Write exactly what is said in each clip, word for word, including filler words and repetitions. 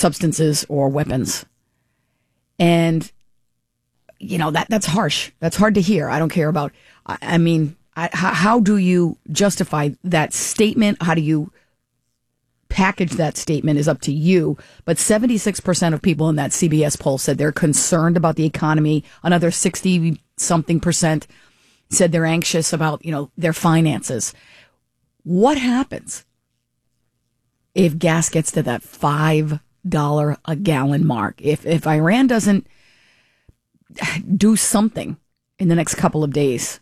substances or weapons. And, you know, that that's harsh. That's hard to hear. I don't care about, I, I mean, I, how, how do you justify that statement? How do you package that statement is up to you. But seventy-six percent of people in that C B S poll said they're concerned about the economy. Another sixty something percent said they're anxious about, you know, their finances. What happens if gas gets to that five dollars a gallon mark? If, if Iran doesn't do something in the next couple of days,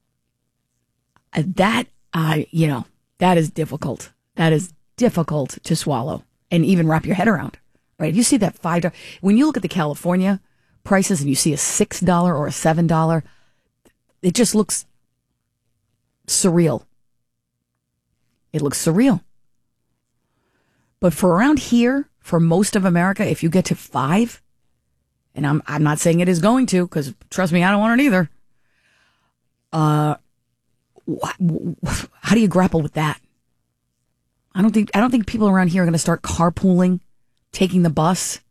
that, uh, you know, that is difficult. That is difficult to swallow and even wrap your head around, right? You see that five dollars, when you look at the California prices and you see a six dollars or a seven dollars, it just looks surreal. It looks surreal. But for around here, for most of America, if you get to five, and I'm I'm not saying it is going to, because trust me, I don't want it either. Uh, wh- how do you grapple with that? I don't think I don't think people around here are going to start carpooling, taking the bus.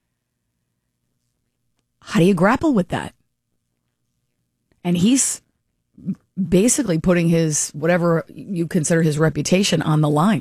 How do you grapple with that? And he's basically putting his, whatever you consider his reputation, on the line.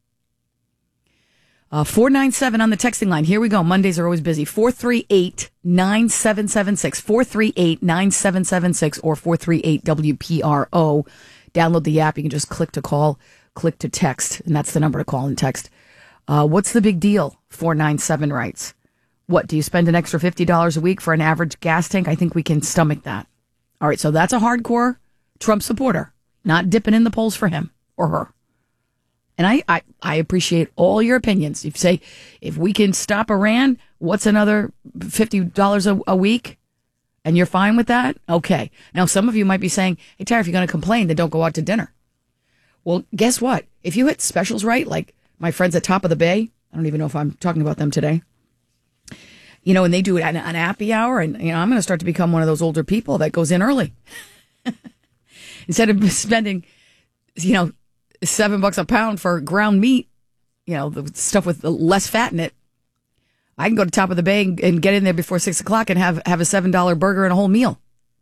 Uh, four nine seven on the texting line. Here we go. Mondays are always busy. four three eight, nine seven seven six. four three eight, nine seven seven six or four three eight W P R O. Download the app. You can just click to call, click to text, and that's the number to call and text. Uh, what's the big deal? four nine seven writes. What, do you spend an extra fifty dollars a week for an average gas tank? I think we can stomach that. All right, so that's a hardcore Trump supporter, not dipping in the polls for him or her. And I, I, I appreciate all your opinions. If you say, if we can stop Iran, what's another fifty dollars a, a week? And you're fine with that? Okay. Now, some of you might be saying, hey, Tara, if you're going to complain, then don't go out to dinner. Well, guess what? If you hit specials right, like my friends at Top of the Bay, I don't even know if I'm talking about them today, you know, and they do an, an happy hour, and, you know, I'm going to start to become one of those older people that goes in early. Instead of spending, you know, seven bucks a pound for ground meat, you know, the stuff with less fat in it, I can go to Top of the Bay and, and get in there before six o'clock and have, have a seven dollar burger and a whole meal.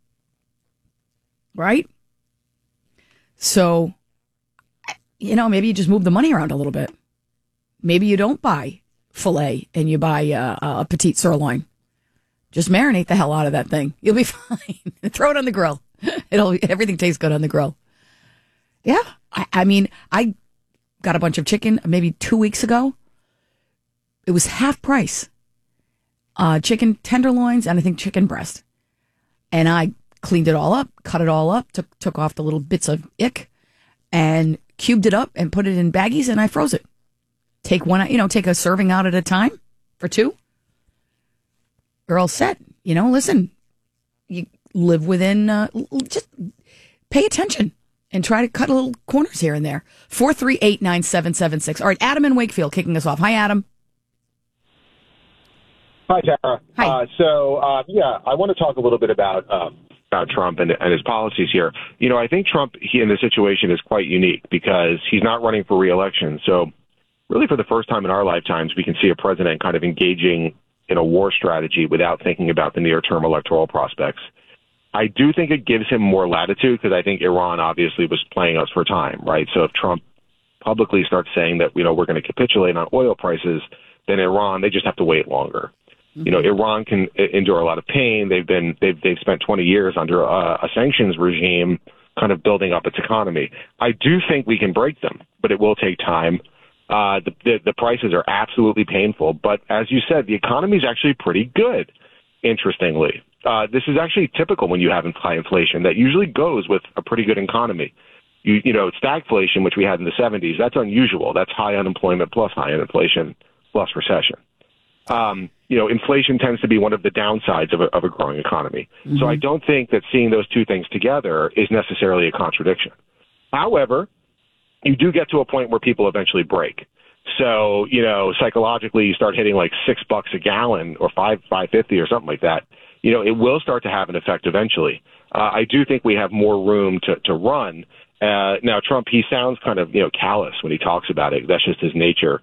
Right? So, you know, maybe you just move the money around a little bit. Maybe you don't buy filet and you buy uh, a petite sirloin. Just marinate the hell out of that thing. You'll be fine. Throw it on the grill. It'll everything tastes good on the grill. Yeah, I, I mean, I got a bunch of chicken maybe two weeks ago. It was half price. Uh, chicken tenderloins and I think chicken breast. And I cleaned it all up, cut it all up, took took off the little bits of ick, and cubed it up and put it in baggies, and I froze it. Take one, you know, take a serving out at a time for two. You're all set. You know, listen, you live within, uh, just pay attention and try to cut little corners here and there. four three eight, nine seven seven six. All right, Adam in Wakefield kicking us off. Hi, Adam. Hi, Tara. Hi. Uh, so, uh, yeah, I want to talk a little bit about um, about Trump and, and his policies here. You know, I think Trump he, in this situation is quite unique because he's not running for re-election. So really for the first time in our lifetimes, we can see a president kind of engaging in a war strategy without thinking about the near-term electoral prospects. I do think it gives him more latitude because I think Iran obviously was playing us for time, right? So if Trump publicly starts saying that, you know, we're going to capitulate on oil prices, then Iran, they just have to wait longer. You know, Iran can endure a lot of pain. They've been they've they've spent twenty years under a, a sanctions regime, kind of building up its economy. I do think we can break them, but it will take time. Uh, the, the the prices are absolutely painful, but as you said, the economy is actually pretty good. Interestingly, uh, this is actually typical when you have high inflation. That usually goes with a pretty good economy. You you know, stagflation, which we had in the seventies, that's unusual. That's high unemployment plus high inflation plus recession. Um, you know, inflation tends to be one of the downsides of a, of a growing economy. Mm-hmm. So I don't think that seeing those two things together is necessarily a contradiction. However, you do get to a point where people eventually break. So, you know, psychologically, you start hitting like six bucks a gallon or five, five fifty or something like that. You know, it will start to have an effect eventually. Uh, I do think we have more room to, to run. Uh, now, Trump, he sounds kind of, you know, callous when he talks about it. That's just his nature.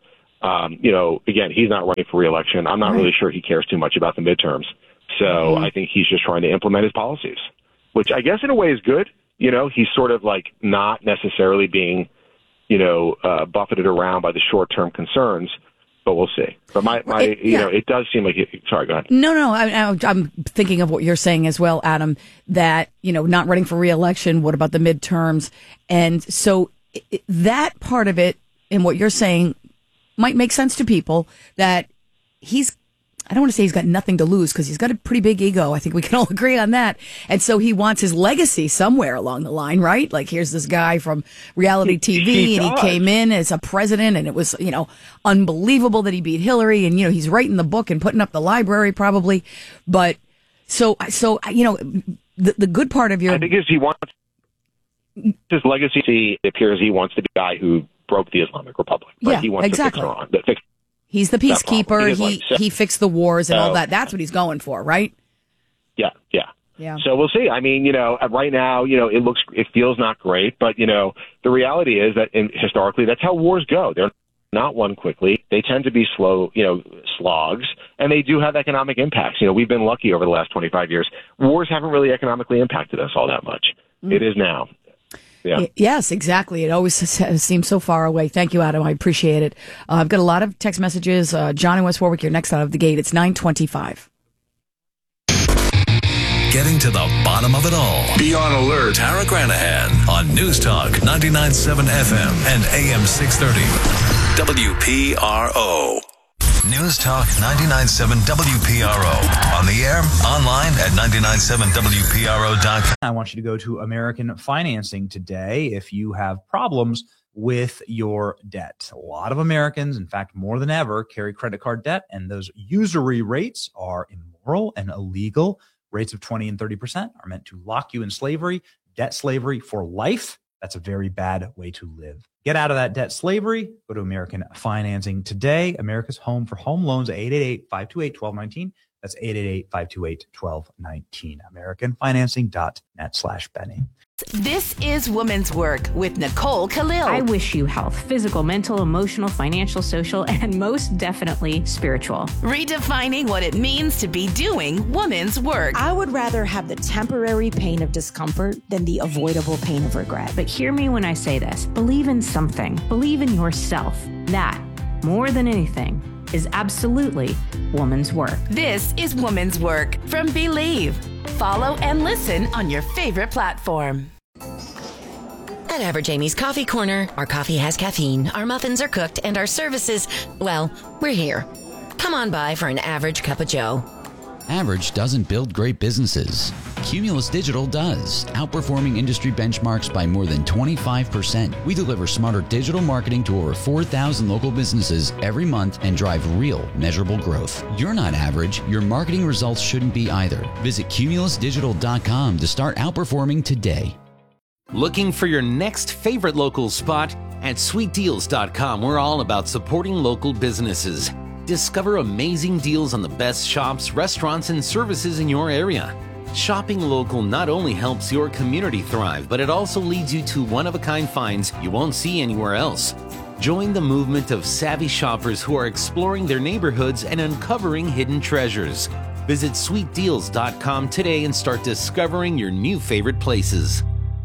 Um, you know, again, he's not running for re-election. I'm not right. really sure he cares too much about the midterms. So mm-hmm. I think he's just trying to implement his policies, which I guess in a way is good. You know, he's sort of like not necessarily being, you know, uh, buffeted around by the short-term concerns. But we'll see. But my, my it, you yeah. know, it does seem like. It, sorry, go ahead. No, no, I, I'm thinking of what you're saying as well, Adam. That you know, not running for re-election. What about the midterms? And so it, that part of it, and what you're saying, might make sense to people. That he's. I don't want to say he's got nothing to lose because he's got a pretty big ego. I think we can all agree on that. And so he wants his legacy somewhere along the line, right? Like here's this guy from reality T V he, he and he came in as a president and it was, you know, unbelievable that he beat Hillary. And, you know, he's writing the book and putting up the library probably. But so, so, you know, the, the good part of your. I think is he wants his legacy. It appears he wants to be the guy who broke the Islamic Republic. Right? Yeah, he wants exactly. to fix Iran. But fix He's the peacekeeper. He like, so, he fixed the wars and all that. That's what he's going for, right? Yeah, yeah, yeah. So we'll see. I mean, you know, right now, you know, it looks, it feels not great, but you know, the reality is that in, historically, that's how wars go. They're not won quickly. They tend to be slow, you know, slogs, and they do have economic impacts. You know, we've been lucky over the last twenty-five years. Wars haven't really economically impacted us all that much. Mm. It is now. Yeah. Yes, exactly. It always seems so far away. Thank you, Adam. I appreciate it. Uh, I've got a lot of text messages. Uh, John in West Warwick, you're next out of the gate. It's nine twenty-five. Getting to the bottom of it all. Be on alert. Tara Granahan on News Talk ninety-nine point seven F M and A M six thirty. W P R O. News Talk ninety-nine point seven W P R O. On the air, online at nine nine seven W P R O dot com. I want you to go to American Financing today if you have problems with your debt. A lot of Americans, in fact, more than ever, carry credit card debt, and those usury rates are immoral and illegal. Rates of twenty and thirty percent are meant to lock you in slavery, debt slavery for life. That's a very bad way to live. Get out of that debt slavery. Go to American Financing today. America's home for home loans, eight eight eight, five two eight, one two one nine. That's eight eight eight, five two eight, one two one nine. American Financing dot net slash Benny. This is Woman's Work with Nicole Khalil. I wish you health, physical, mental, emotional, financial, social, and most definitely spiritual. Redefining what it means to be doing woman's work. I would rather have the temporary pain of discomfort than the avoidable pain of regret. But hear me when I say this. Believe in something. Believe in yourself. That, more than anything, is absolutely woman's work. This is Woman's Work from Believe. Follow and listen on your favorite platform. At Average Amy's Coffee Corner, our coffee has caffeine, our muffins are cooked, and our services, well, we're here. Come on by for an average cup of joe. Average doesn't build great businesses. Cumulus Digital does, outperforming industry benchmarks by more than twenty-five percent. We deliver smarter digital marketing to over four thousand local businesses every month and drive real, measurable growth. You're not average. Your marketing results shouldn't be either. Visit cumulus digital dot com to start outperforming today. Looking for your next favorite local spot? At sweet deals dot com, we're all about supporting local businesses. Discover amazing deals on the best shops, restaurants, and services in your area. Shopping local not only helps your community thrive, but it also leads you to one-of-a-kind finds you won't see anywhere else. Join the movement of savvy shoppers who are exploring their neighborhoods and uncovering hidden treasures. Visit sweet deals dot com today and start discovering your new favorite places.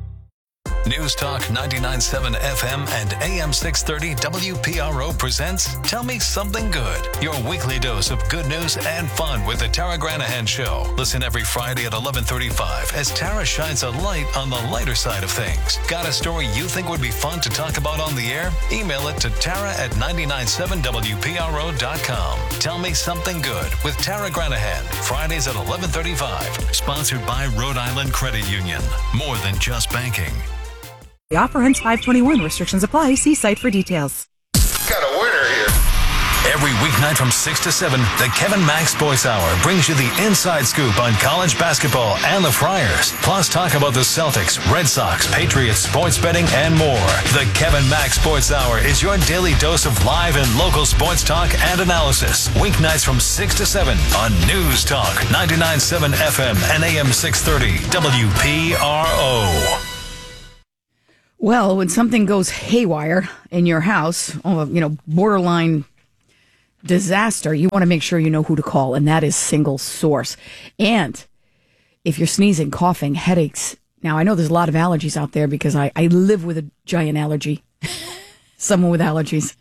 News Talk ninety-nine point seven F M and A M six thirty W P R O presents Tell Me Something Good, your weekly dose of good news and fun with the Tara Granahan Show. Listen every Friday at eleven thirty-five as Tara shines a light on the lighter side of things. Got a story you think would be fun to talk about on the air? Email it to Tara at nine nine seven W P R O dot com. Tell Me Something Good with Tara Granahan, Fridays at eleven thirty-five. Sponsored by Rhode Island Credit Union. More than just banking. The offer ends five twenty-one. Restrictions apply. See site for details. Got a winner here. Every weeknight from six to seven, the Kevin Mack Sports Hour brings you the inside scoop on college basketball and the Friars. Plus talk about the Celtics, Red Sox, Patriots, sports betting, and more. The Kevin Mack Sports Hour is your daily dose of live and local sports talk and analysis. Weeknights from six to seven on News Talk ninety-nine point seven F M and A M six thirty W P R O. Well, when something goes haywire in your house, oh, you know, borderline disaster, you want to make sure you know who to call, and that is Single Source. And if you're sneezing, coughing, headaches, now I know there's a lot of allergies out there because I, I live with a giant allergy, someone with allergies.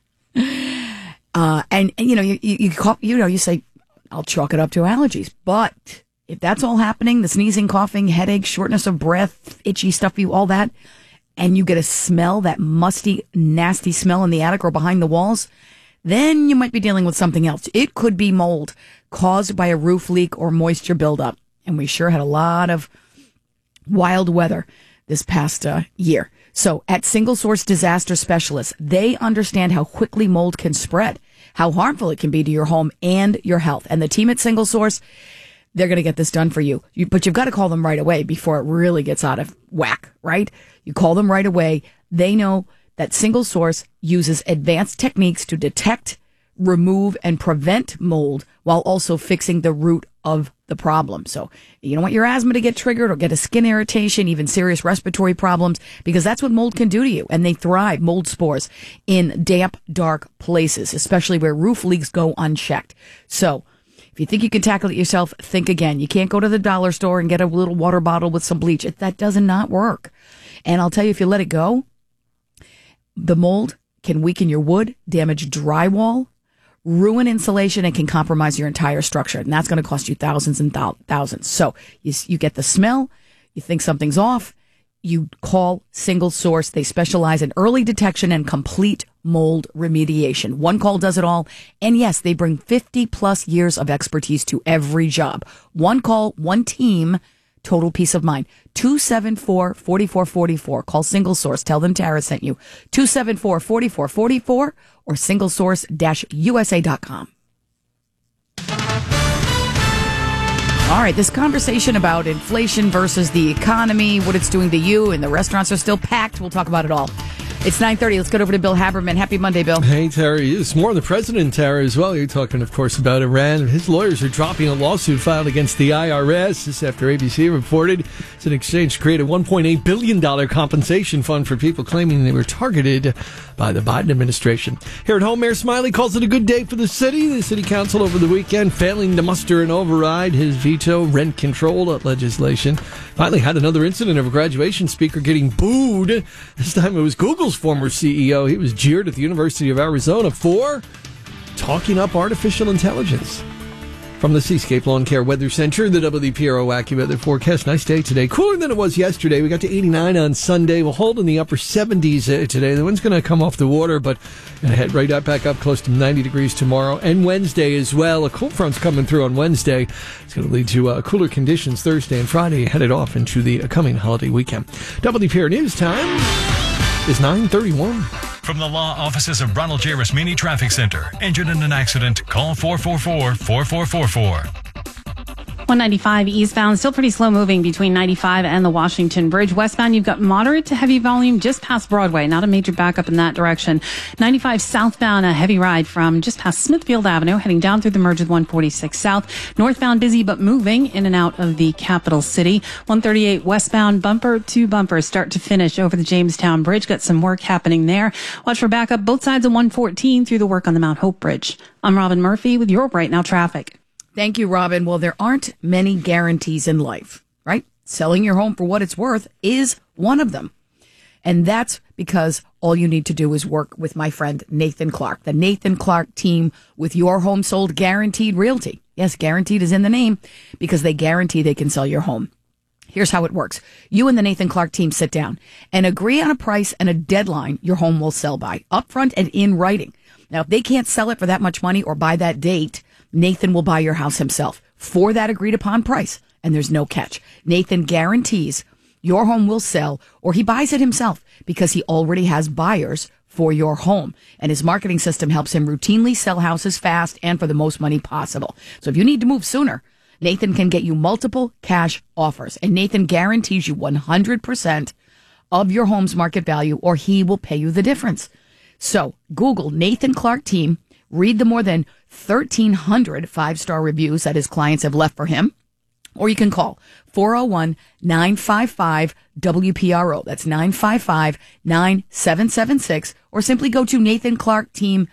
Uh, and, and, you know, you, you, you, cough, you know, you say, I'll chalk it up to allergies. But if that's all happening, the sneezing, coughing, headache, shortness of breath, itchy, stuffy, all that, and you get a smell, that musty, nasty smell in the attic or behind the walls, then you might be dealing with something else. It could be mold caused by a roof leak or moisture buildup. And we sure had a lot of wild weather this past uh, year. So at Single Source Disaster Specialists, they understand how quickly mold can spread, how harmful it can be to your home and your health. And the team at Single Source, they're going to get this done for you. you. But you've got to call them right away before it really gets out of whack, right? You call them right away. They know that Single Source uses advanced techniques to detect, remove, and prevent mold while also fixing the root of the problem. So you don't want your asthma to get triggered or get a skin irritation, even serious respiratory problems, because that's what mold can do to you. And they thrive, mold spores, in damp, dark places, especially where roof leaks go unchecked. So if you think you can tackle it yourself, think again. You can't go to the dollar store and get a little water bottle with some bleach. It, that does not work. And I'll tell you, if you let it go, the mold can weaken your wood, damage drywall, ruin insulation, and can compromise your entire structure. And that's going to cost you thousands and thou- thousands. So you, you get the smell, you think something's off, you call Single Source. They specialize in early detection and complete mold remediation. One call does it all. And yes, they bring fifty plus years of expertise to every job. One call, one team, total peace of mind. two seven four, four four four four. Call Single Source. Tell them Tara sent you. two seven four, four four four four or single source dash u s a dot com. All right, this conversation about inflation versus the economy, what it's doing to you, and the restaurants are still packed. We'll talk about it all. It's nine thirty. Let's get over to Bill Haberman. Happy Monday, Bill. Hey, Tara. It's more the president, Tara, as well. You're talking, of course, about Iran. His lawyers are dropping a lawsuit filed against the I R S. This after A B C reported it's an exchange to create a one point eight billion dollars compensation fund for people claiming they were targeted by the Biden administration. Here at home, Mayor Smiley calls it a good day for the city. The city council over the weekend failing to muster and override his veto rent control legislation. Finally had another incident of a graduation speaker getting booed. This time it was Google's former C E O. He was jeered at the University of Arizona for talking up artificial intelligence. From the Seascape Lawn Care Weather Center, the W P R O AccuWeather forecast. Nice day today. Cooler than it was yesterday. We got to eighty-nine on Sunday. We'll hold in the upper seventies uh, today. The wind's going to come off the water, but going to head right up back up close to ninety degrees tomorrow and Wednesday as well. A cold front's coming through on Wednesday. It's going to lead to uh, cooler conditions Thursday and Friday, headed off into the coming holiday weekend. W P R News time is nine thirty-one. From the law offices of Ronald J. Rasmini Traffic Center. Injured in an accident? Call four four four, four four four four. one ninety-five eastbound, still pretty slow moving between ninety-five and the Washington Bridge. Westbound, you've got moderate to heavy volume just past Broadway. Not a major backup in that direction. ninety-five southbound, a heavy ride from just past Smithfield Avenue, heading down through the merge with one forty-six south. Northbound, busy but moving in and out of the capital city. one thirty-eight westbound, bumper to bumper, start to finish over the Jamestown Bridge. Got some work happening there. Watch for backup both sides of one fourteen through the work on the Mount Hope Bridge. I'm Robin Murphy with your Right Now traffic. Thank you, Robin. Well, there aren't many guarantees in life, right? Selling your home for what it's worth is one of them. And that's because all you need to do is work with my friend Nathan Clark, the Nathan Clark team with Your Home Sold Guaranteed Realty. Yes, guaranteed is in the name because they guarantee they can sell your home. Here's how it works. You and the Nathan Clark team sit down and agree on a price and a deadline your home will sell by, upfront and in writing. Now, if they can't sell it for that much money or by that date, Nathan will buy your house himself for that agreed upon price. And there's no catch. Nathan guarantees your home will sell, or he buys it himself because he already has buyers for your home. And his marketing system helps him routinely sell houses fast and for the most money possible. So if you need to move sooner, Nathan can get you multiple cash offers. And Nathan guarantees you one hundred percent of your home's market value, or he will pay you the difference. So Google Nathan Clark team, read the more than thirteen hundred five-star reviews that his clients have left for him, or you can call four oh one, nine five five, W P R O. That's nine five five, nine seven seven six, or simply go to nathan clark team dot com.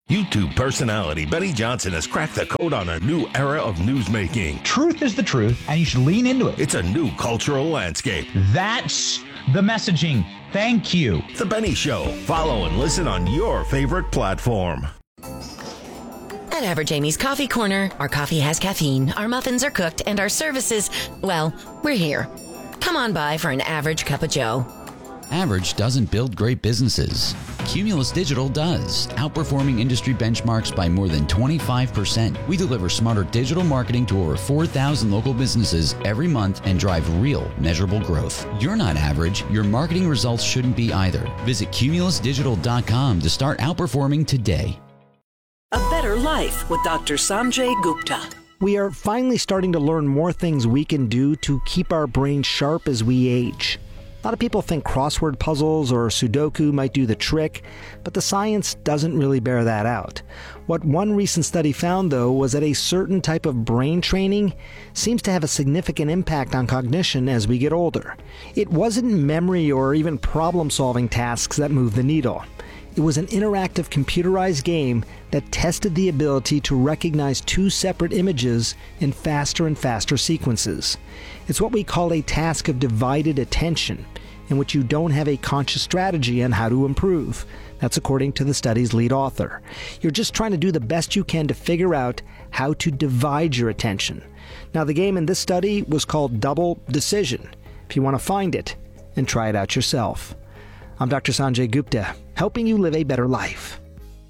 YouTube personality Benny Johnson has cracked the code on a new era of newsmaking. Truth is the truth, and you should lean into it. It's a new cultural landscape. That's the messaging. Thank you. The Benny Show. Follow and listen on your favorite platform. At Average Amy's Coffee Corner, our coffee has caffeine, our muffins are cooked, and our services, well, we're here. Come on by for an average cup of joe. Average doesn't build great businesses. Cumulus Digital does, outperforming industry benchmarks by more than twenty-five percent. We deliver smarter digital marketing to over four thousand local businesses every month and drive real, measurable growth. You're not average. Your marketing results shouldn't be either. Visit cumulus digital dot com to start outperforming today. A Better Life with Doctor Sanjay Gupta. We are finally starting to learn more things we can do to keep our brains sharp as we age. A lot of people think crossword puzzles or Sudoku might do the trick, but the science doesn't really bear that out. What one recent study found, though, was that a certain type of brain training seems to have a significant impact on cognition as we get older. It wasn't memory or even problem-solving tasks that moved the needle. It was an interactive computerized game that tested the ability to recognize two separate images in faster and faster sequences. It's what we call a task of divided attention, in which you don't have a conscious strategy on how to improve. That's according to the study's lead author. You're just trying to do the best you can to figure out how to divide your attention. Now, the game in this study was called Double Decision. If you want to find it and try it out yourself. I'm Doctor Sanjay Gupta, helping you live a better life.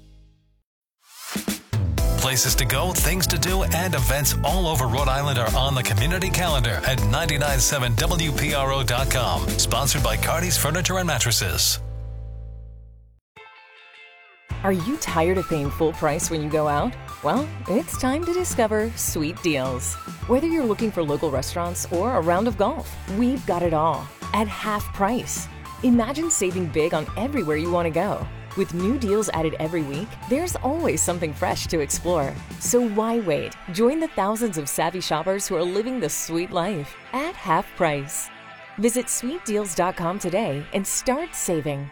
Places to go, things to do, and events all over Rhode Island are on the community calendar at nine nine seven W P R O dot com. Sponsored by Cardi's Furniture and Mattresses. Are you tired of paying full price when you go out? Well, it's time to discover Sweet Deals. Whether you're looking for local restaurants or a round of golf, we've got it all at half price. Imagine saving big on everywhere you want to go. With new deals added every week, there's always something fresh to explore. So why wait? Join the thousands of savvy shoppers who are living the sweet life at half price. Visit sweet deals dot com today and start saving.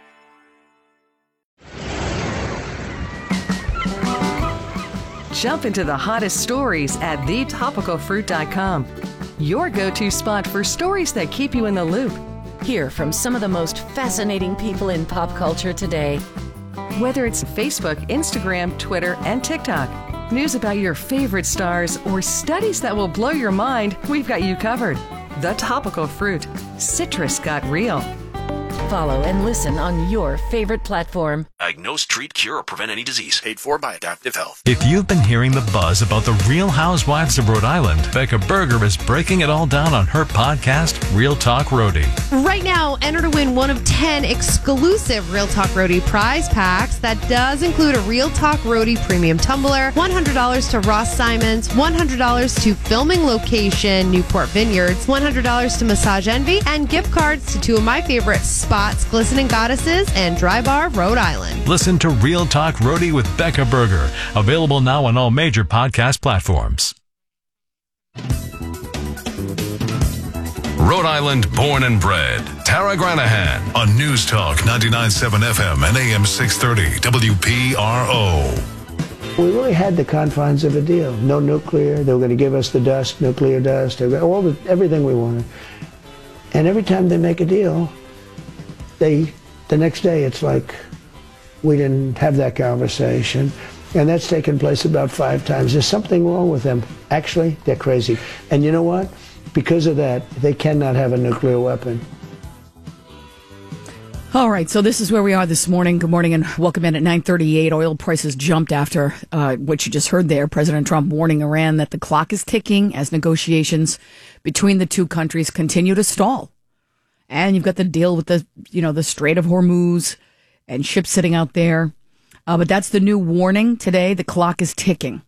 Jump into the hottest stories at the topical fruit dot com. Your go-to spot for stories that keep you in the loop. Hear from some of the most fascinating people in pop culture today. Whether it's Facebook, Instagram, Twitter, and TikTok, news about your favorite stars, or studies that will blow your mind, we've got you covered. The Topical Fruit. Citrus got real. Follow and listen on your favorite platform. Diagnose, treat, cure, or prevent any disease. Paid for by Adaptive Health. If you've been hearing the buzz about the Real Housewives of Rhode Island, Becca Berger is breaking it all down on her podcast, Real Talk Roadie. Right now, enter to win one of ten exclusive Real Talk Roadie prize packs. That does include a Real Talk Roadie premium tumbler, one hundred dollars to Ross Simons, one hundred dollars to Filming Location, Newport Vineyards, one hundred dollars to Massage Envy, and gift cards to two of my favorite spots, Glistening Goddesses and Dry Bar, Rhode Island. Listen to Real Talk Roadie with Becca Berger. Available now on all major podcast platforms. Rhode Island born and bred. Tara Granahan on News Talk ninety-nine point seven F M and A M six thirty W P R O. We really had the confines of a deal. No nuclear. They were going to give us the dust, nuclear dust, all the, everything we wanted. And every time they make a deal, they, the next day it's like, we didn't have that conversation. And that's taken place about five times. There's something wrong with them. Actually, they're crazy. And you know what? Because of that, they cannot have a nuclear weapon. All right, so this is where we are this morning. Good morning and welcome in at nine thirty-eight. Oil prices jumped after uh, what you just heard there. President Trump warning Iran that the clock is ticking as negotiations between the two countries continue to stall. And you've got the deal with the, you know, the Strait of Hormuz and ships sitting out there. Uh, but that's the new warning today. The clock is ticking.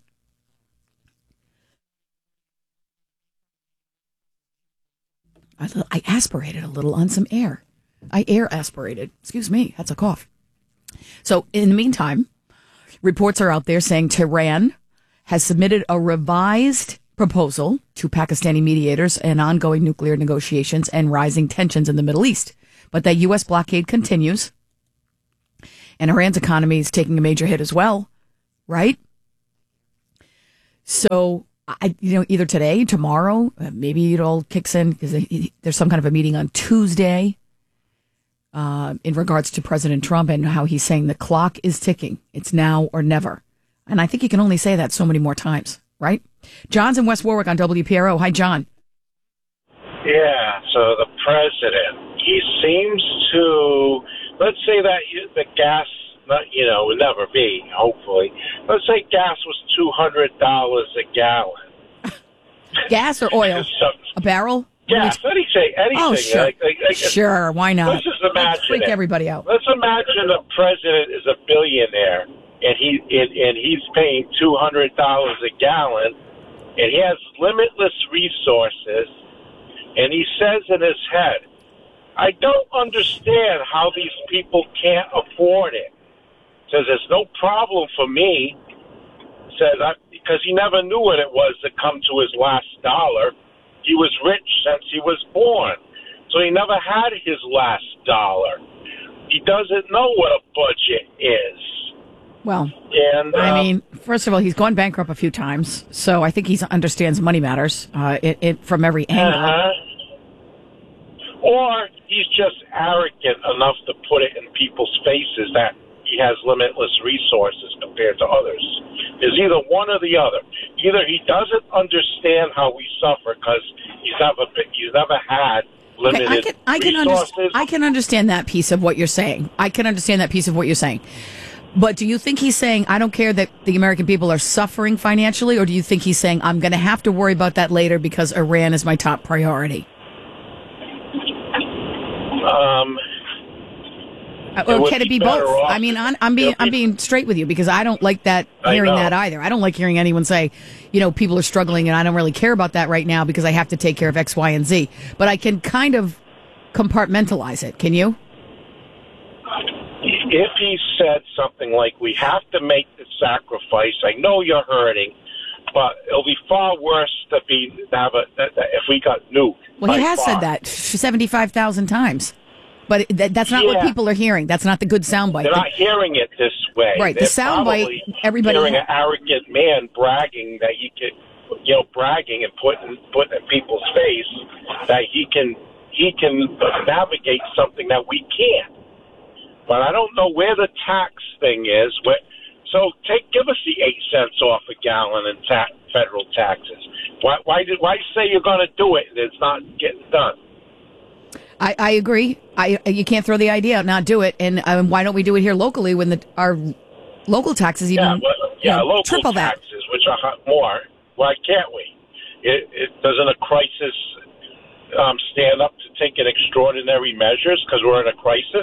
I, I aspirated a little on some air. I air aspirated. Excuse me. That's a cough. So in the meantime, reports are out there saying Tehran has submitted a revised proposal to Pakistani mediators and ongoing nuclear negotiations and rising tensions in the Middle East. But that U S blockade continues. And Iran's economy is taking a major hit as well. right? So, I, you know, either today, tomorrow, uh, maybe it all kicks in because there's some kind of a meeting on Tuesday uh, in regards to President Trump and how he's saying the clock is ticking. It's now or never. And I think you can only say that so many more times, right? John's in West Warwick on W P R O. Hi, John. Yeah, so the president, he seems to, let's say that the gas, you know, would never be, hopefully. Let's say gas was two hundred dollars a gallon. Gas or oil? A barrel? Gas, anything, anything. Oh, sure. Like, like, like, sure, why not? Let's just imagine Let's freak it. everybody out. Let's imagine the president is a billionaire, and he and, and he's paying two hundred dollars a gallon, and he has limitless resources, and he says in his head, I don't understand how these people can't afford it. Says it's no problem for me. Says I, because he never knew what it was to come to his last dollar. He was rich since he was born, so he never had his last dollar. He doesn't know what a budget is. Well, and uh, I mean, first of all, he's gone bankrupt a few times, so I think he understands money matters uh, it, it from every angle. Uh-huh. Or he's just arrogant enough to put it in people's faces that he has limitless resources compared to others. There's either one or the other. Either he doesn't understand how we suffer because he's never been, he's never had limited okay, I can, I can resources. Underst- I can understand that piece of what you're saying. I can understand that piece of what you're saying. But do you think he's saying, I don't care that the American people are suffering financially, or do you think he's saying, I'm going to have to worry about that later because Iran is my top priority? Um... Or can it be both? Off. I mean, I'm, I'm being I'm being straight with you because I don't like that hearing that either. I don't like hearing anyone say, you know, people are struggling and I don't really care about that right now because I have to take care of X, Y, and Z. But I can kind of compartmentalize it. Can you? If he said something like, we have to make the sacrifice, I know you're hurting, but it'll be far worse to be to have a, if we got nuked. Well, he has far. said that seventy-five thousand times. But th- that's not yeah. what people are hearing. That's not the good soundbite. They're not hearing it this way. Right. They're the soundbite, everybody hearing an arrogant man bragging that he could, you know, bragging and putting putting in people's face that he can he can navigate something that we can't. But I don't know where the tax thing is. Where, so take give us the eight cents off a gallon in ta- federal taxes. Why why did why say you're going to do it and it's not getting done? I, I agree. I you can't throw the idea out, not do it. And um, why don't we do it here locally when the our local taxes even yeah, well, yeah, you know, local triple taxes, that? Which are more. Why can't we? It, it doesn't a crisis um, stand up to taking extraordinary measures because we're in a crisis?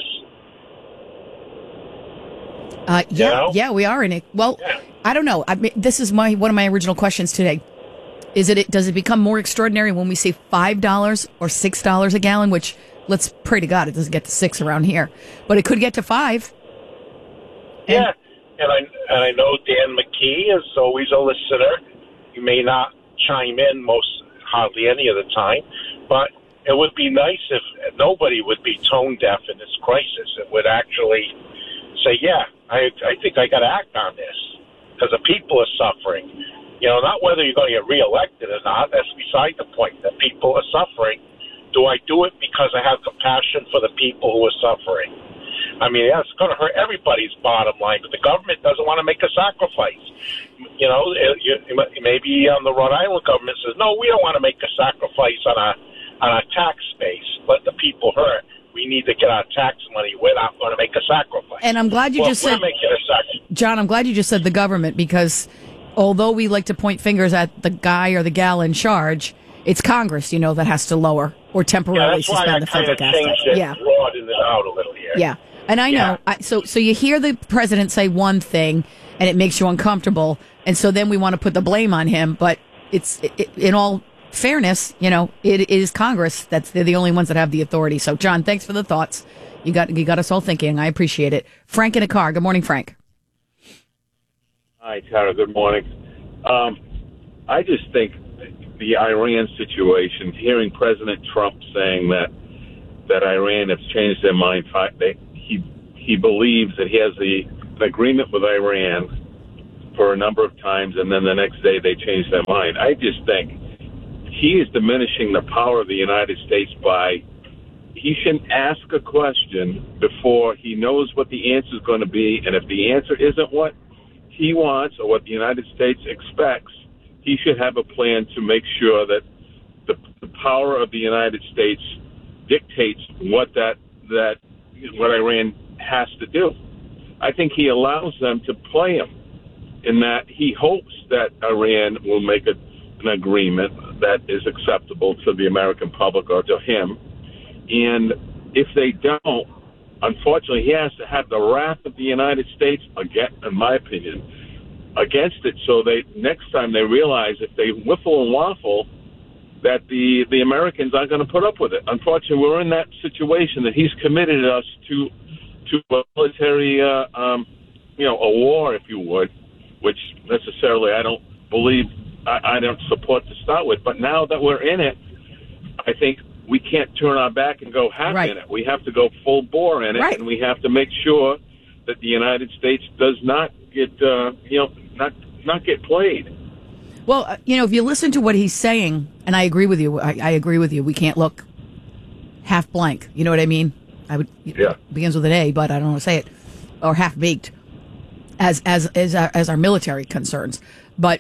Uh, yeah, you know? yeah, we are in it. Well, yeah. I don't know. I mean, this is my one of my original questions today. Is it does it become more extraordinary when we say five dollars or six dollars a gallon? Which let's pray to God it doesn't get to six around here, but it could get to five. And, yeah, and I and I know Dan McKee is always a listener. He may not chime in most hardly any of the time, but it would be nice if nobody would be tone deaf in this crisis. It would actually say, "Yeah, I I think I got to act on this because the people are suffering." You know, not whether you're going to get reelected or not. That's beside the point. That people are suffering. Do I do it because I have compassion for the people who are suffering? I mean, yeah, it's going to hurt everybody's bottom line, but the government doesn't want to make a sacrifice. You know, it, you, maybe um, the Rhode Island government says, no, we don't want to make a sacrifice on a on a tax base. Let the people hurt. We need to get our tax money. We're not going to make a sacrifice. And I'm glad you well, just said, making a sacrifice. John, I'm glad you just said the government because although we like to point fingers at the guy or the gal in charge, it's Congress, you know, that has to lower or temporarily yeah, suspend the federal gas tax. It, yeah, broadened it out a little here. Yeah, and I know. Yeah. I, so, so you hear the president say one thing, and it makes you uncomfortable, and so then we want to put the blame on him. But it's it, in all fairness, you know, it is Congress that's they're the only ones that have the authority. So, John, thanks for the thoughts. You got you got us all thinking. I appreciate it. Frank in a car. Good morning, Frank. Hi, Tara. Good morning. Um, I just think the Iran situation, hearing President Trump saying that that Iran has changed their mind, they, he he believes that he has the, an agreement with Iran for a number of times, and then the next day they change their mind. I just think he is diminishing the power of the United States by he shouldn't ask a question before he knows what the answer is going to be, and if the answer isn't what he wants or what the United States expects, he should have a plan to make sure that the, the power of the United States dictates what that that what Iran has to do. I think he allows them to play him in that he hopes that Iran will make a, an agreement that is acceptable to the American public or to him. And if they don't, unfortunately, he has to have the wrath of the United States, again, in my opinion, against it, so they next time they realize if they whiffle and waffle, that the, the Americans aren't going to put up with it. Unfortunately, we're in that situation that he's committed us to to a military, uh, um, you know, a war, if you would, which necessarily I don't believe, I, I don't support to start with. But now that we're in it, I think we can't turn our back and go half right. in it. We have to go full bore in it, right. and we have to make sure that the United States does not get, uh, you know, not not get played. Well, uh, you know, if you listen to what he's saying, and I agree with you, I, I agree with you. We can't look half blank. You know what I mean? I would. Yeah. It begins with an A, but I don't want to say it, or half baked, as as as our, as our military concerns. But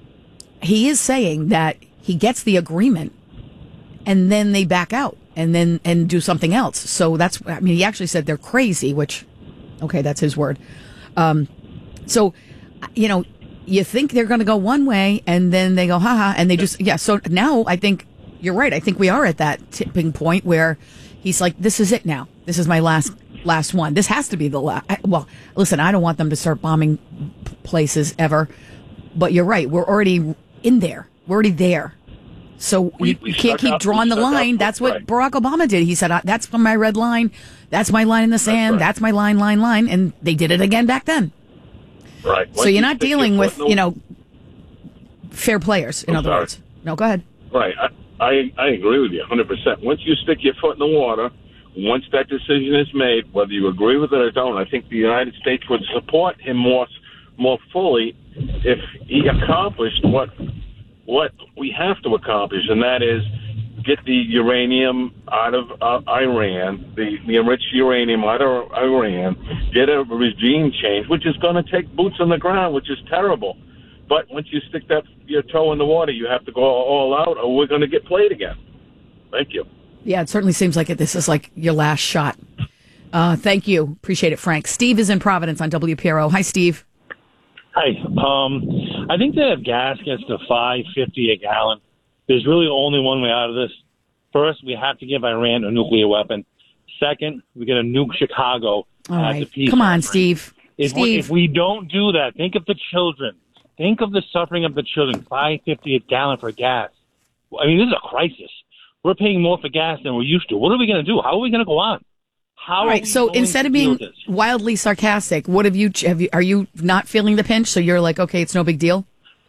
he is saying that he gets the agreement, and then they back out, and then and do something else. So that's. I mean, he actually said they're crazy, which, okay, that's his word. Um, so, you know, you think they're going to go one way, and then they go, haha, and they just, yeah. So now I think you're right. I think we are at that tipping point where he's like, this is it now. This is my last last one. This has to be the last. Well, listen, I don't want them to start bombing places ever, but you're right. We're already in there. We're already there. So We- you, we you can't stuck keep out- drawing we the stuck out, line. That's what right. Barack Obama did. He said, uh, that's my red line. That's my line in the sand. right. That's my line, line, line. And they did it again back then. Right. So Once you're you not stick your dealing foot with, in the- you know, fair players, in I'm other sorry. words. No, go ahead. Right. I, I I agree with you one hundred percent. Once you stick your foot in the water, once that decision is made, whether you agree with it or don't, I think the United States would support him more more fully if he accomplished what what we have to accomplish, and that is get the uranium out of uh, Iran, the, the enriched uranium out of Iran, get a regime change, which is going to take boots on the ground, which is terrible. But once you stick that your toe in the water, you have to go all out, or we're going to get played again. Thank you. Yeah, it certainly seems like it. This is like your last shot. Uh, thank you. Appreciate it, Frank. Steve is in Providence on W P R O. Hi, Steve. Hi. Um, I think that if gas gets to five fifty a gallon, there's really only one way out of this. First, we have to give Iran a nuclear weapon. Second, we got to nuke Chicago. All as right. a peace Come on, offering. Steve. If Steve. we, if we don't do that, think of the children. Think of the suffering of the children. five fifty a gallon for gas. I mean, this is a crisis. We're paying more for gas than we're used to. What are we going to do? How are we going to go on? How All are right. we So going instead to of deal being with this? wildly sarcastic, what have you, have you? Are you not feeling the pinch? So you're like, okay, it's no big deal.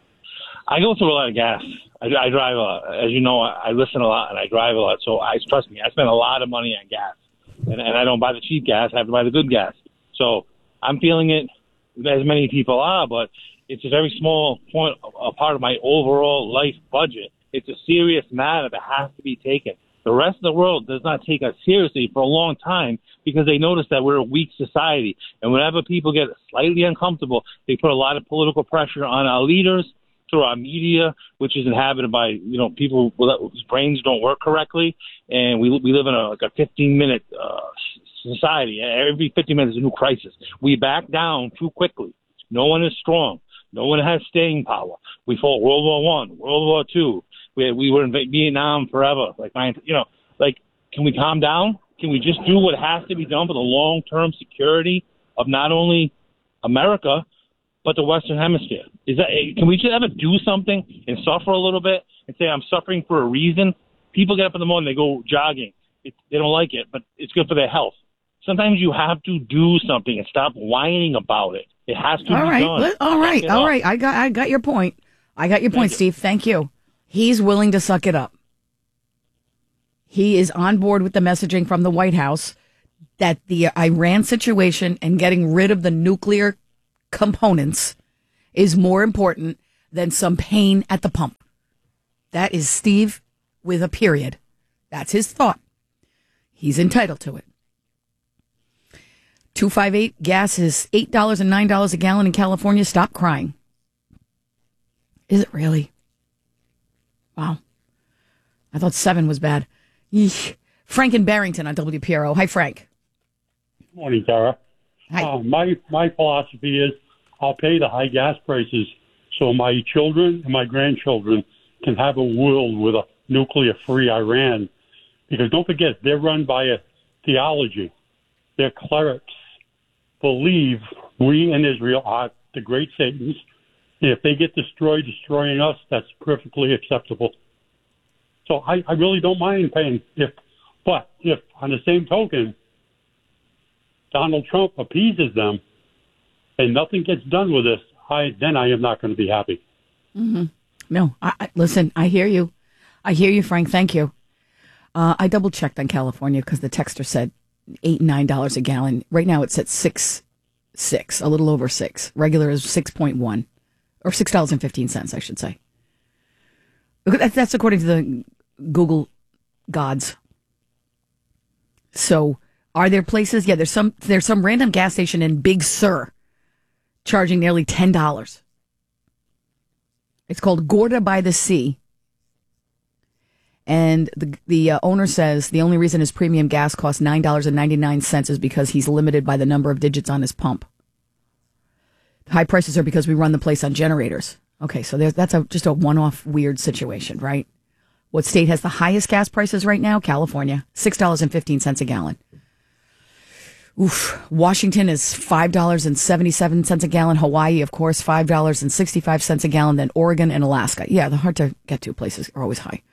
I go through a lot of gas. I, I drive a lot. As you know, I, I listen a lot and I drive a lot. So I trust me, I spend a lot of money on gas, and, and I don't buy the cheap gas. I have to buy the good gas. So I'm feeling it, as many people are, but it's a very small point, a part of my overall life budget. It's a serious matter that has to be taken. The rest of the world does not take us seriously for a long time because they notice that we're a weak society. And whenever people get slightly uncomfortable, they put a lot of political pressure on our leaders through our media, which is inhabited by, you know, people whose brains don't work correctly. And we we live in a, like a fifteen-minute uh, society. Every fifteen minutes is a new crisis. We back down too quickly. No one is strong. No one has staying power. We fought World War One, World War Two. We we were in Vietnam forever. Like, you know, like, can we calm down? Can we just do what has to be done for the long-term security of not only America, but the Western Hemisphere? Is that, can we just ever do something and suffer a little bit and say, I'm suffering for a reason? People get up in the morning, they go jogging. It, they don't like it, but it's good for their health. Sometimes you have to do something and stop whining about it. It has to All be right. done. Let- All right. Back it All up. right. I got. I got your point. I got your point, Thank you. Steve. Thank you. He's willing to suck it up. He is on board with the messaging from the White House that the Iran situation and getting rid of the nuclear components is more important than some pain at the pump. That is Steve with a period. That's his thought. He's entitled to it. two fifty-eight, gas is eight dollars and nine dollars a gallon in California. Stop crying. Is it really? Wow. I thought seven was bad. Eesh. Frank in Barrington on W P R O. Hi, Frank. Good morning, Tara. Hi. Uh, my, my philosophy is I'll pay the high gas prices so my children and my grandchildren can have a world with a nuclear-free Iran. Because don't forget, they're run by a theology. Their clerics believe we in Israel are the great Satans. If they get destroyed, destroying us, that's perfectly acceptable. So I, I really don't mind paying. If, but if, on the same token, Donald Trump appeases them and nothing gets done with this, I then I am not going to be happy. Mm-hmm. No, I, I, listen, I hear you. I hear you, Frank. Thank you. Uh, I double checked on California because the texter said eight and nine dollars a gallon. Right now it's at six, six, a little over six. Regular is six point one, or six dollars and fifteen cents, I should say. That's according to the Google gods. So, are there places? Yeah, there's some. There's some random gas station in Big Sur charging nearly ten dollars. It's called Gorda by the Sea. And the the uh, owner says the only reason his premium gas costs nine dollars and ninety-nine cents is because he's limited by the number of digits on his pump. The high prices are because we run the place on generators. Okay, so there's, that's a, just a one-off weird situation, right? What state has the highest gas prices right now? California, six dollars and fifteen cents a gallon. Oof. Washington is five dollars and seventy-seven cents a gallon. Hawaii, of course, five dollars and sixty-five cents a gallon. Then Oregon and Alaska. Yeah, the hard to get to places are always high.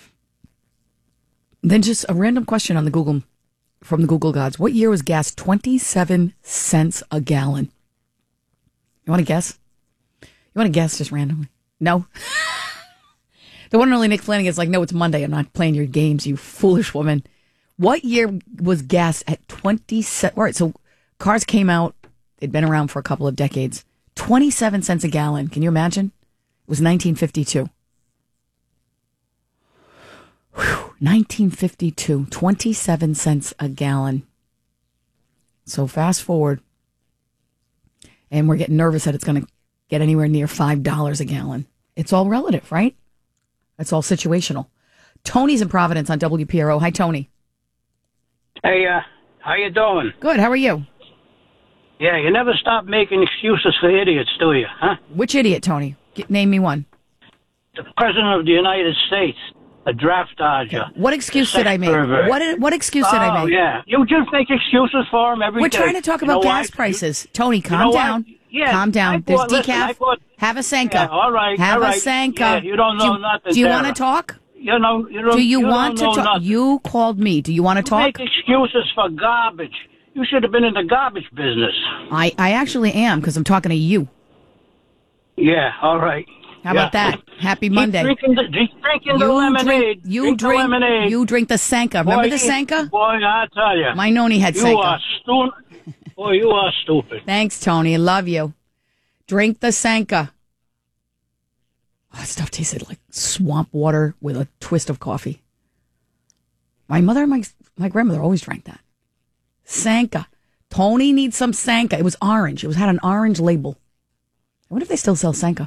Then just a random question on the Google, from the Google gods. What year was gas twenty-seven cents a gallon? You want to guess? You want to guess just randomly? No? The one and only Nick Flanagan is like, no, it's Monday. I'm not playing your games, you foolish woman. What year was gas at twenty-seven? All right, so cars came out. They'd been around for a couple of decades. twenty-seven cents a gallon. Can you imagine? It was nineteen fifty-two. Whew, nineteen fifty-two, twenty-seven cents a gallon. So fast forward, and we're getting nervous that it's going to get anywhere near five dollars a gallon. It's all relative, right? It's all situational. Tony's in Providence on W P R O. Hi, Tony. Hey, uh, how you doing? Good, how are you? Yeah, you never stop making excuses for idiots, do you, huh? Which idiot, Tony? Get, name me one. The President of the United States. A draft dodger. What excuse did I make? Pervert. What what excuse did oh, I make? Yeah, you just make excuses for him every We're day. trying to talk you about know gas why? prices. Tony, calm you know down. Yeah, calm down. I There's bought, decaf. listen, I bought, Have a Sanka. Yeah, all right. Have all right. a Sanka. Yeah, you don't know do, nothing. Do you Sarah. want to talk? You know. You don't, do you, you want don't to know talk? Nothing. You called me. Do you want to you talk? Make excuses for garbage. You should have been in the garbage business. I I actually am because I'm talking to you. Yeah. All right. How yeah. about that? Happy Monday. Keep drinking the, keep drinking the you lemonade. Drink, you drink, drink, the lemonade. You drink the Sanka. Remember boy, the Sanka? Boy, I tell you. My noni had you Sanka. Are stu- boy, you are stupid. Thanks, Tony. I love you. Drink the Sanka. Oh, that stuff tasted like swamp water with a twist of coffee. My mother and my, my grandmother always drank that. Sanka. Tony needs some Sanka. It was orange. It was had an orange label. I wonder if they still sell Sanka.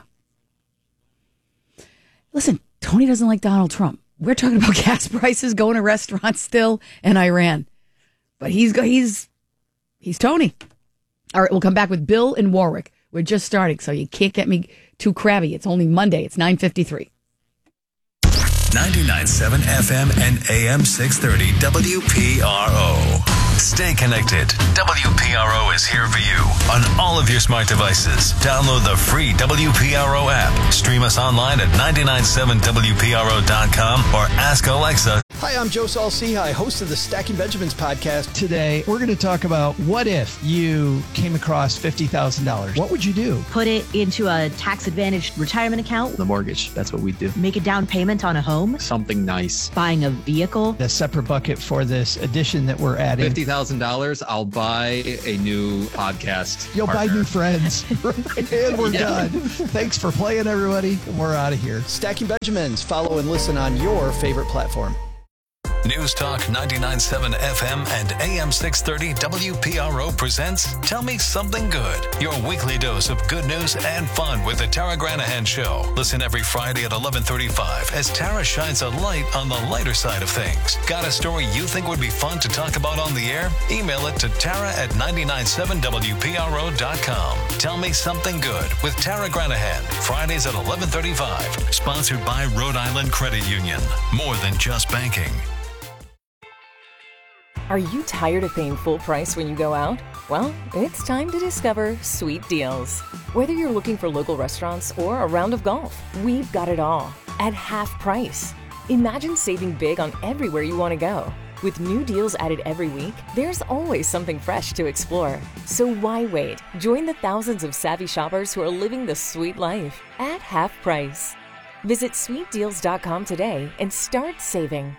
Listen, Tony doesn't like Donald Trump. We're talking about gas prices, going to restaurants still, and Iran. But he's he's he's Tony. All right, we'll come back with Bill and Warwick. We're just starting, so you can't get me too crabby. It's only Monday. It's nine fifty-three. ninety-nine point seven F M and A M six thirty W P R O. Stay connected. W P R O is here for you on all of your smart devices. Download the free W P R O app. Stream us online at nine nine seven W P R O dot com or ask Alexa Hi, I'm Joe Saul-Sehy, host of the Stacking Benjamins podcast. Today, we're going to talk about what if you came across fifty thousand dollars? What would you do? Put it into a tax-advantaged retirement account. The mortgage, that's what we do. Make a down payment on a home. Something nice. Buying a vehicle. A separate bucket for this addition that we're adding. fifty thousand dollars, I'll buy a new podcast You'll partner. buy new friends. And we're Yeah. done. Thanks for playing, everybody. We're out of here. Stacking Benjamins. Follow and listen on your favorite platform. News Talk ninety-nine point seven F M and A M six thirty W P R O presents Tell Me Something Good, your weekly dose of good news and fun with the Tara Granahan Show. Listen every Friday at eleven thirty-five as Tara shines a light on the lighter side of things. Got a story you think would be fun to talk about on the air? Email it to Tara at nine nine seven W P R O dot com. Tell Me Something Good with Tara Granahan, Fridays at eleven thirty-five. Sponsored by Rhode Island Credit Union. More than just banking. Are you tired of paying full price when you go out? Well, it's time to discover Sweet Deals. Whether you're looking for local restaurants or a round of golf, we've got it all at half price. Imagine saving big on everywhere you want to go. With new deals added every week, there's always something fresh to explore. So why wait? Join the thousands of savvy shoppers who are living the sweet life at half price. Visit sweet deals dot com today and start saving.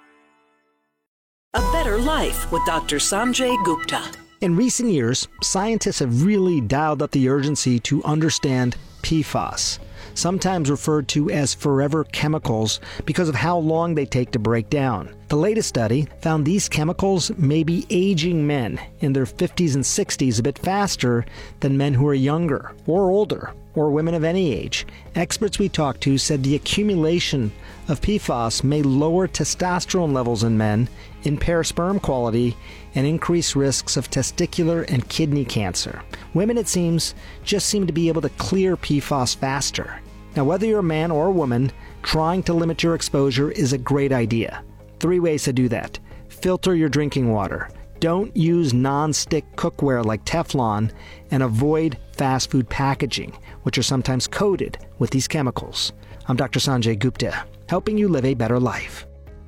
A Better Life with Doctor Sanjay Gupta. In recent years, scientists have really dialed up the urgency to understand P FAS, sometimes referred to as forever chemicals because of how long they take to break down. The latest study found these chemicals may be aging men in their fifties and sixties a bit faster than men who are younger or older, or women of any age. Experts we talked to said the accumulation of P FAS may lower testosterone levels in men, impair sperm quality, and increase risks of testicular and kidney cancer. Women, it seems, just seem to be able to clear P FAS faster. Now, whether you're a man or a woman, trying to limit your exposure is a great idea. Three ways to do that. Filter your drinking water. Don't use non-stick cookware like Teflon, and avoid fast food packaging, which are sometimes coated with these chemicals. I'm Doctor Sanjay Gupta, helping you live a better life.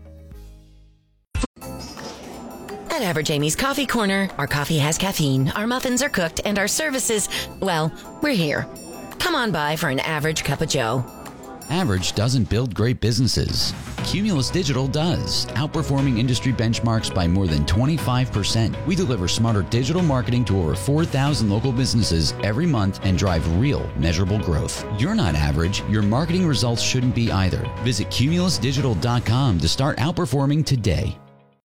At Average Amy's Coffee Corner, our coffee has caffeine, our muffins are cooked, and our services, well, we're here. Come on by for an average cup of joe. Average doesn't build great businesses. Cumulus Digital does, outperforming industry benchmarks by more than twenty-five percent. We deliver smarter digital marketing to over four thousand local businesses every month and drive real, measurable growth. You're not average. Your marketing results shouldn't be either. Visit cumulus digital dot com to start outperforming today.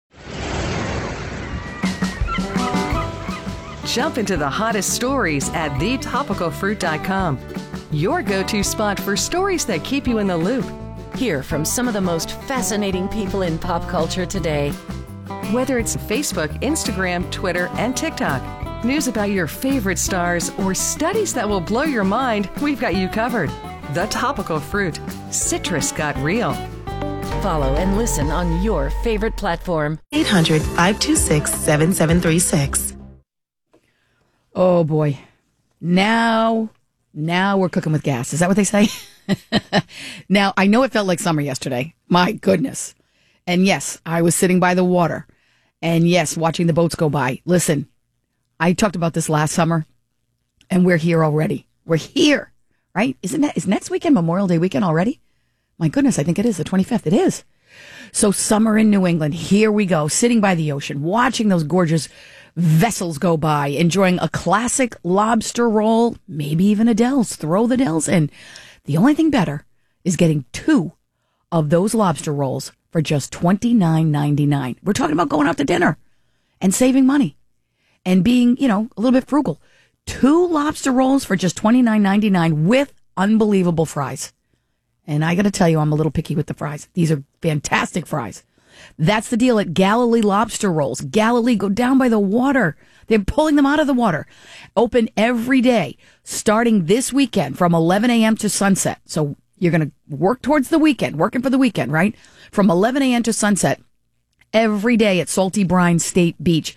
Jump into the hottest stories at the topical fruit dot com. Your go-to spot for stories that keep you in the loop. Hear from some of the most fascinating people in pop culture today. Whether it's Facebook, Instagram, Twitter, and TikTok, news about your favorite stars, or studies that will blow your mind, we've got you covered. The Topical Fruit. Citrus got real. Follow and listen on your favorite platform. eight hundred, five two six, seven seven three six. Oh, boy. Now, now we're cooking with gas. Is that what they say? Now, I know it felt like summer yesterday. My goodness. And yes, I was sitting by the water. And yes, watching the boats go by. Listen, I talked about this last summer, and we're here already. We're here, right? Isn't that, is next weekend Memorial Day weekend already? My goodness, I think it is the twenty-fifth. It is. So summer in New England, here we go, sitting by the ocean, watching those gorgeous vessels go by, enjoying a classic lobster roll, maybe even a Dells. Throw the Dells in. The only thing better is getting two of those lobster rolls for just twenty-nine ninety-nine. We're talking about going out to dinner and saving money and being, you know, a little bit frugal. Two lobster rolls for just twenty-nine ninety-nine with unbelievable fries. And I got to tell you, I'm a little picky with the fries. These are fantastic fries. That's the deal at Galilee Lobster Rolls. Galilee, go down by the water. They're pulling them out of the water. Open every day, starting this weekend from eleven a.m. to sunset. So you're going to work towards the weekend, working for the weekend, right? From eleven a.m. to sunset every day at Salty Brine State Beach.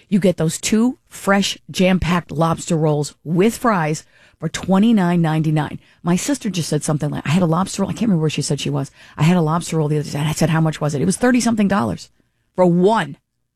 You get those two fresh, jam-packed lobster rolls with fries for twenty-nine ninety-nine. My sister just said something like, I had a lobster roll. I can't remember where she said she was. I had a lobster roll the other day. And I said, how much was it? It was thirty-something dollars for one.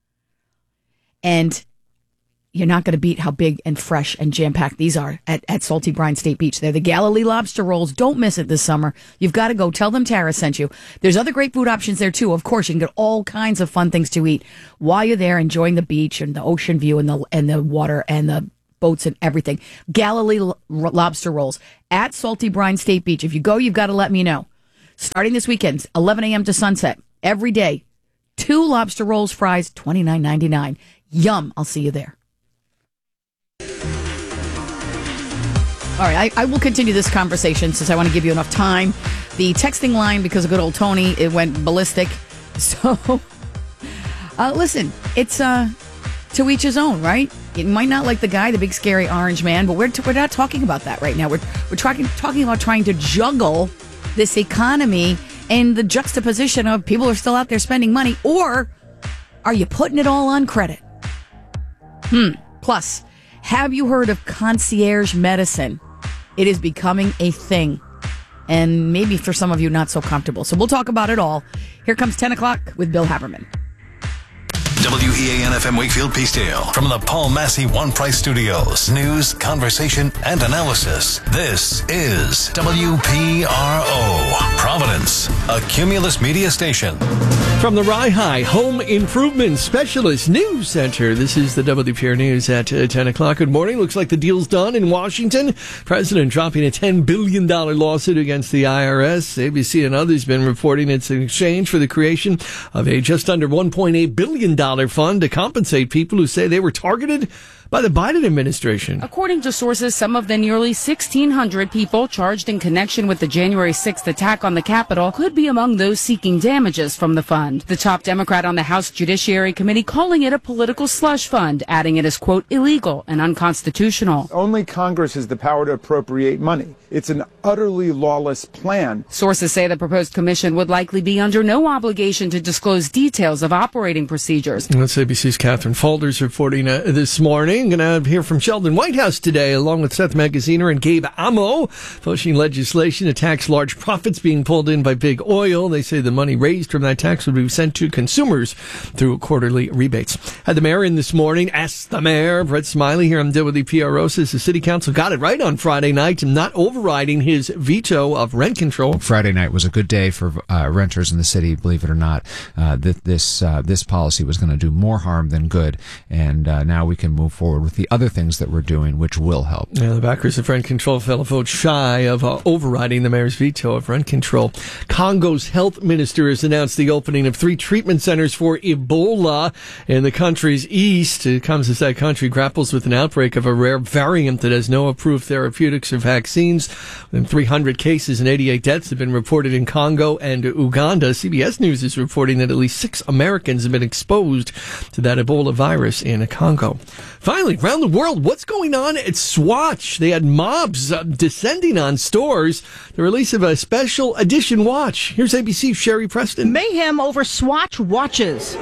And you're not going to beat how big and fresh and jam-packed these are at, at Salty Brine State Beach. They're the Galilee lobster rolls. Don't miss it this summer. You've got to go. Tell them Tara sent you. There's other great food options there, too. Of course, you can get all kinds of fun things to eat while you're there enjoying the beach and the ocean view and the and the water and the boats and everything. Galilee lo- lobster rolls at Salty Brine State Beach. If you go, you've got to let me know. Starting this weekend, eleven a.m. to sunset, every day. Two lobster rolls, fries, twenty-nine ninety-nine. Yum. I'll see you there. All right, I, I will continue this conversation since I want to give you enough time. The texting line, because of good old Tony, it went ballistic. So, uh, listen, it's uh, to each his own, right? You might not like the guy, the big scary orange man, but we're t- we're not talking about that right now. We're we're talking talking about trying to juggle this economy and the juxtaposition of people are still out there spending money, or are you putting it all on credit? Hmm. Plus, have you heard of concierge medicine? It is becoming a thing. And maybe for some of you, not so comfortable. So we'll talk about it all. Here comes ten o'clock with Bill Haberman. W E A N F M Wakefield Peacedale from the Paul Massey One Price Studios. News, conversation, and analysis. This is W P R O, Providence, a Cumulus media station. From the Rye High Home Improvement Specialist News Center, this is the W P R News at uh, ten o'clock. Good morning. Looks like the deal's done in Washington. President dropping a ten billion dollars lawsuit against the I R S. A B C and others been reporting it's in exchange for the creation of a just under one point eight billion dollars fund to compensate people who say they were targeted by the Biden administration. According to sources, some of the nearly sixteen hundred people charged in connection with the January sixth attack on the Capitol could be among those seeking damages from the fund. The top Democrat on the House Judiciary Committee calling it a political slush fund, adding it as, quote, illegal and unconstitutional. Only Congress has the power to appropriate money. It's an utterly lawless plan. Sources say the proposed commission would likely be under no obligation to disclose details of operating procedures. That's A B C's Catherine Falders reporting uh, this morning. Going to hear from Sheldon Whitehouse today, along with Seth Magaziner and Gabe Amo, pushing legislation to tax large profits being pulled in by big oil. They say the money raised from that tax would be sent to consumers through quarterly rebates. Had the mayor in this morning. Ask the mayor. Brett Smiley here on W P R O says the city council got it right on Friday night and not overriding his veto of rent control. Friday night was a good day for uh, renters in the city, believe it or not. Uh, th- this uh, this policy was going to do more harm than good, and uh, now we can move forward with the other things that we're doing, which will help. Yeah, the backers of rent control fell a vote shy of uh, overriding the mayor's veto of rent control. Congo's health minister has announced the opening of three treatment centers for Ebola in the country's east. It comes as that country grapples with an outbreak of a rare variant that has no approved therapeutics or vaccines. More than three hundred cases and eighty-eight deaths have been reported in Congo and Uganda. C B S News is reporting that at least six Americans have been exposed to that Ebola virus in Congo. Finally, around the world, what's going on at Swatch? They had mobs uh, descending on stores. The release of a special edition watch. Here's A B C's Sherry Preston. Mayhem over Swatch watches.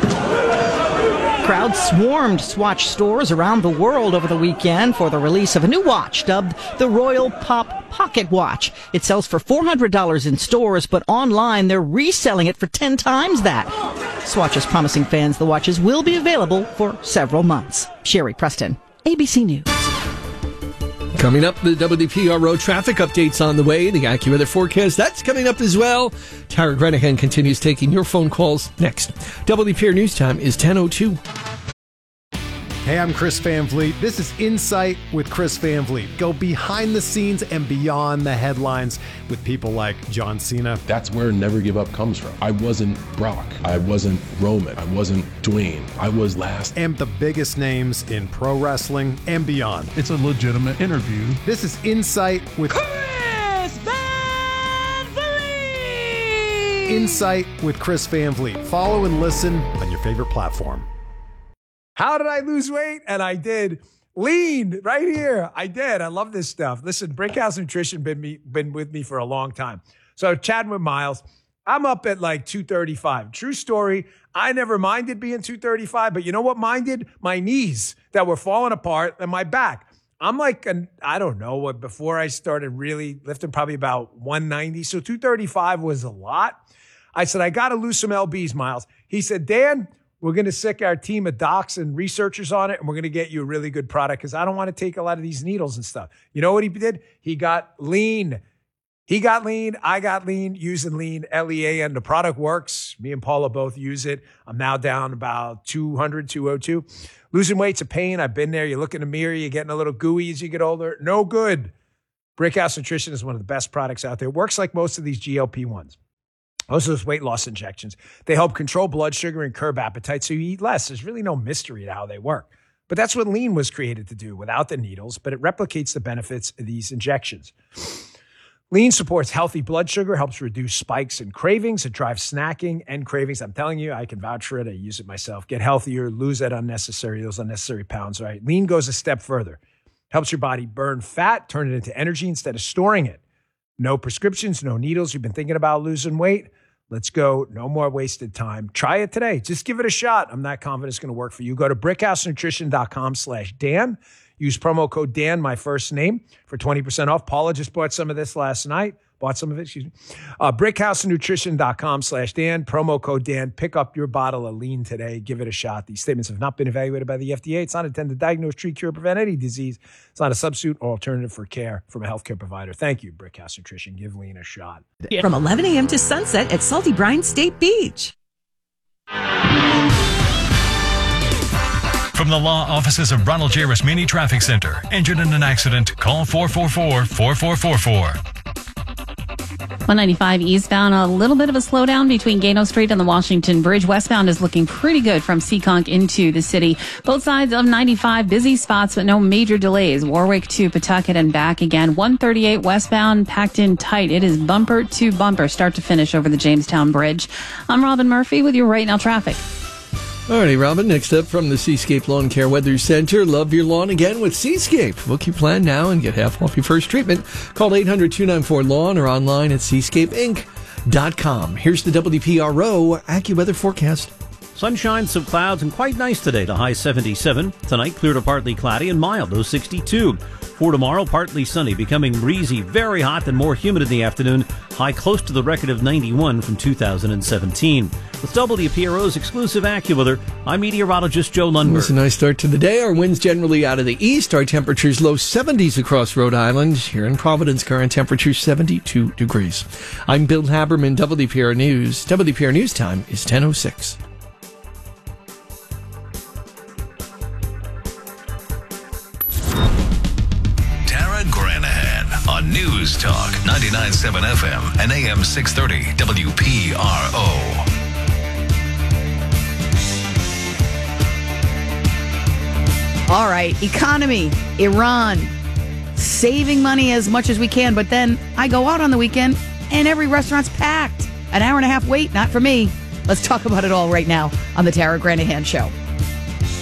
Crowds swarmed Swatch stores around the world over the weekend for the release of a new watch dubbed the Royal Pop Pocket Watch. It sells for four hundred dollars in stores, but online they're reselling it for ten times that. Swatch is promising fans the watches will be available for several months. Sherry Preston, A B C News. Coming up, the W P R O traffic updates on the way. The AccuWeather forecast, that's coming up as well. Tara Grenihan continues taking your phone calls next. W P R News Time is ten oh two. Hey, I'm Chris Van Vliet. This is Insight with Chris Van Vliet. Go behind the scenes and beyond the headlines with people like John Cena. That's where Never Give Up comes from. I wasn't Brock. I wasn't Roman. I wasn't Dwayne. I was last. And the biggest names in pro wrestling and beyond. It's a legitimate interview. This is Insight with Chris Van Vliet. Insight with Chris Van Vliet. Follow and listen on your favorite platform. How did I lose weight? And I did. Lean right here. I did. I love this stuff. Listen, Brickhouse Nutrition been me been with me for a long time. So chatting with Miles, I'm up at like two thirty-five. True story. I never minded being two thirty-five, but you know what minded? My knees that were falling apart and my back. I'm like, an, I don't know, what before I started really lifting, probably about one ninety. So two thirty-five was a lot. I said, I got to lose some L Bs, Miles. He said, Dan, we're going to sick our team of docs and researchers on it, and we're going to get you a really good product because I don't want to take a lot of these needles and stuff. You know what he did? He got lean. He got lean. I got lean using lean, L E A N. The product works. Me and Paula both use it. I'm now down about two hundred, two oh two. Losing weight's a pain. I've been there. You look in the mirror. You're getting a little gooey as you get older. No good. Brickhouse Nutrition is one of the best products out there. It works like most of these G L P ones. Most of those weight loss injections. They help control blood sugar and curb appetite so you eat less. There's really no mystery to how they work. But that's what lean was created to do without the needles, but it replicates the benefits of these injections. Lean supports healthy blood sugar, helps reduce spikes and cravings. It drives snacking and cravings. I'm telling you, I can vouch for it. I use it myself. Get healthier, lose that unnecessary, those unnecessary pounds, right? Lean goes a step further. Helps your body burn fat, turn it into energy instead of storing it. No prescriptions, no needles. You've been thinking about losing weight? Let's go. No more wasted time. Try it today. Just give it a shot. I'm not confident it's going to work for you. Go to brickhousenutrition.com slash Dan. Use promo code Dan, my first name, for twenty percent off. Paula just bought some of this last night. Bought some of it, excuse me. Uh, brickhousenutrition.com slash Dan. Promo code Dan. Pick up your bottle of lean today. Give it a shot. These statements have not been evaluated by the F D A. It's not intended to diagnose, treat, cure, prevent any disease. It's not a substitute or alternative for care from a healthcare provider. Thank you, Brickhouse Nutrition. Give lean a shot. From eleven a.m. to sunset at Salty Brine State Beach. From the law offices of Ronald J. Rasmini Traffic Center. Injured in an accident? Call four four four, four four four four. one ninety-five eastbound, a little bit of a slowdown between Gano Street and the Washington Bridge. Westbound is looking pretty good from Seekonk into the city. Both sides of ninety-five, busy spots, but no major delays. Warwick to Pawtucket and back again. one thirty-eight westbound, packed in tight. It is bumper to bumper, start to finish over the Jamestown Bridge. I'm Robin Murphy with your Right Now traffic. Alrighty, Robin, next up from the Seascape Lawn Care Weather Center. Love your lawn again with Seascape. Book your plan now and get half off your first treatment. Call eight hundred, two nine four, lawn or online at seascape inc dot com. Here's the W P R O AccuWeather forecast. Sunshine, some clouds, and quite nice today. The high seventy-seven. Tonight, clear to partly cloudy and mild, low sixty-two. For tomorrow, partly sunny, becoming breezy, very hot, and more humid in the afternoon. High close to the record of ninety-one from two thousand seventeen. With W P R O's exclusive AccuWeather, I'm meteorologist Joe Lundberg. It's a nice start to the day. Our winds generally out of the east. Our temperatures low seventies across Rhode Island. Here in Providence, current temperature seventy-two degrees. I'm Bill Haberman, W P R News. W P R News time is ten oh six. On News Talk ninety-nine point seven F M and A M six thirty W P R O. All right, economy, Iran, saving money as much as we can, but then I go out on the weekend and every restaurant's packed. An hour and a half wait, not for me. Let's talk about it all right now on the Tara Granahan Show.